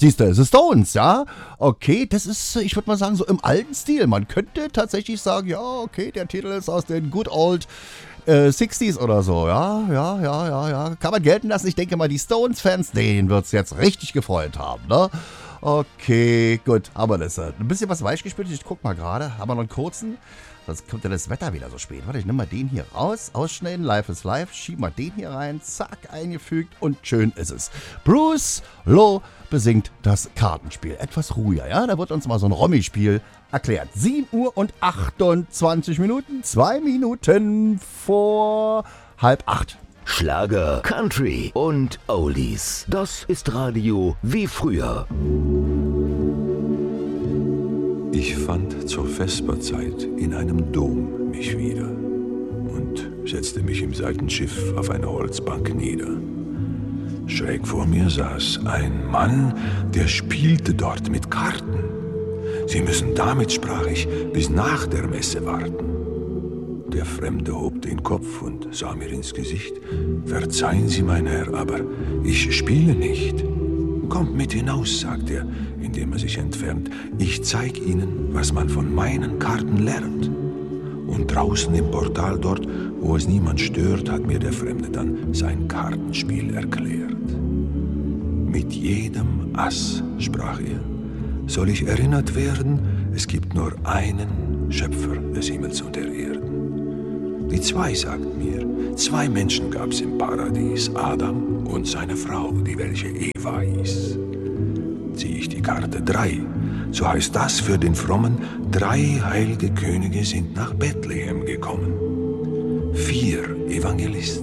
Siehst du, The Stones, ja? Okay, das ist, ich würde mal sagen, so im alten Stil. Man könnte tatsächlich sagen, ja, okay, der Titel ist aus den Good Old 60s oder so, ja. Kann man gelten lassen. Ich denke mal, die Stones-Fans, denen wird es jetzt richtig gefreut haben, ne? Okay, gut, haben wir das. Ein bisschen was weichgespült. Ich guck mal gerade. Haben wir noch einen kurzen? Sonst kommt ja das Wetter wieder so spät. Warte, ich nehme mal den hier raus. Ausschneiden, live ist live. Schieb mal den hier rein. Zack, eingefügt und schön ist es. Bruce Lowe besingt das Kartenspiel. Etwas ruhiger, ja? Da wird uns mal so ein Rommi-Spiel erklärt. 7 Uhr und 28 Minuten. 2 Minuten vor 7:30. Schlager, Country und Oldies. Das ist Radio wie früher. Ich fand zur Vesperzeit in einem Dom mich wieder und setzte mich im Seitenschiff auf eine Holzbank nieder. Schräg vor mir saß ein Mann, der spielte dort mit Karten. Sie müssen damit, sprach ich, bis nach der Messe warten. Der Fremde hob den Kopf und sah mir ins Gesicht. Verzeihen Sie, mein Herr, aber ich spiele nicht. Kommt mit hinaus, sagt er, indem er sich entfernt. Ich zeig Ihnen, was man von meinen Karten lernt. Und draußen im Portal dort, wo es niemand stört, hat mir der Fremde dann sein Kartenspiel erklärt. Mit jedem Ass, sprach er, soll ich erinnert werden, es gibt nur einen Schöpfer des Himmels und der Erden. Die zwei sagten mir, 2 Menschen gab's im Paradies, Adam und seine Frau, die welche Eva hieß. Zieh ich die Karte 3, so heißt das für den Frommen, 3 heilige Könige sind nach Bethlehem gekommen. 4 Evangelisten